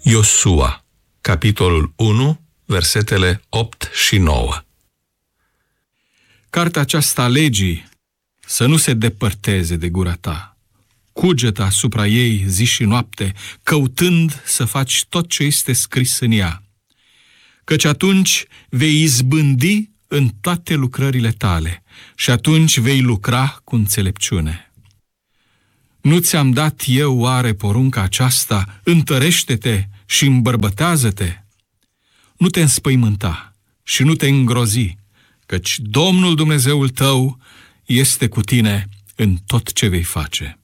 Iosua, capitolul 1, versetele 8 și 9. Cartea aceasta a legii să nu se depărteze de gura ta. Cugetă asupra ei zi și noapte, căutând să faci tot ce este scris în ea. Căci atunci vei izbândi în toate lucrările tale și atunci vei lucra cu înțelepciune. Nu ți-am dat eu oare porunca aceasta? Întărește-te și îmbărbătează-te. Nu te înspăimânta și nu te îngrozi, căci Domnul Dumnezeul tău este cu tine în tot ce vei face.